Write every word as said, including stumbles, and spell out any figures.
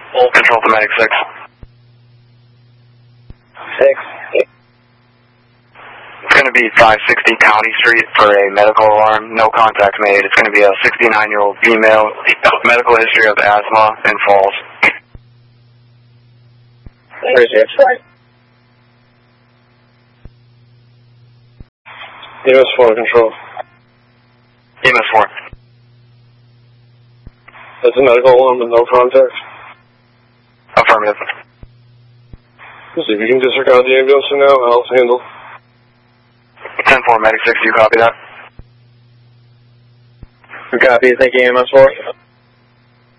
Control to Medic six. six. It's going to be five sixty County Street for a medical alarm. No contact made. It's going to be a sixty-nine-year-old female, medical history of asthma and falls. Appreciate it. E M S four, control. E M S four. That's a medical alarm with no contact. Affirmative. Let's see if you can disregard the ambulance for now. I'll handle. ten four, Medic six, you copy that? Copy, thank you, E M S four.